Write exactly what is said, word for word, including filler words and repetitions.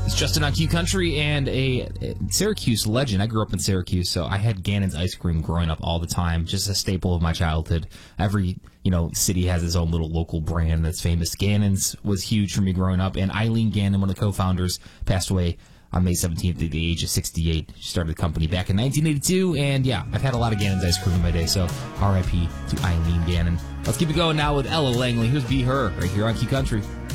It's Justin on Q Country, and a, a Syracuse legend. I grew up in Syracuse, so I had Gannon's ice cream growing up all the time. Just a staple of my childhood. Every you know city has its own little local brand that's famous. Gannon's was huge for me growing up, and Eileen Gannon, one of the co-founders, passed away on May seventeenth at the age of sixty-eight. She started the company back in nineteen eighty-two, and yeah, I've had a lot of Gannon's ice cream in my day, so R I P to Eileen Gannon. Let's keep it going now with Ella Langley. Here's Be Her right here on Q Country.